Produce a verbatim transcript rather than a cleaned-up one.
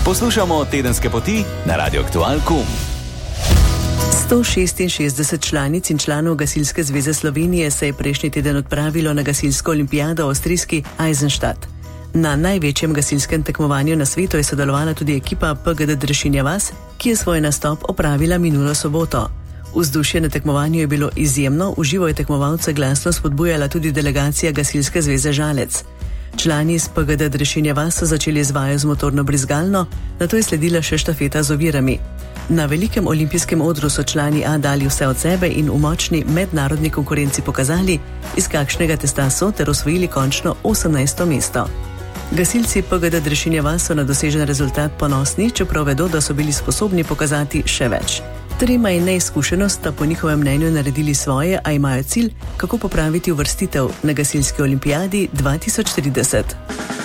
Poslušamo Tedenske poti na Radio Aktual pika com. sto šestinšestdeset članic in članov Gasilske zveze Slovenije se je prejšnji teden odpravilo na gasilsko olimpijado v avstrijski Eisenstadt. Na največjem gasilskem tekmovanju na svetu je sodelovala tudi ekipa P G D Drešinja vas, ki je svoj nastop opravila minulo soboto. Vzdušje na tekmovanju je bilo izjemno, v živo je tekmovalce glasno spodbujala tudi delegacija Gasilske zveze Žalec. Člani iz P G D Drešinja vas so začeli z vajo z motorno brizgalno, nato je sledila še štafeta z ovirami. Na velikem olimpijskem odru so člani A dali vse od sebe in v močni mednarodni konkurenci pokazali, iz kakšnega testa so, ter osvojili končno osemnajsto mesto. Gasilci P G D Drešinja vas so na dosežen rezultat ponosni, čeprav vedo, da so bili sposobni pokazati še več. Trema in neizkušenost sta po njihovem mnenju naredili svoje, a imajo cilj, kako popraviti uvrstitev na gasilski olimpijadi dva tisoč trideset.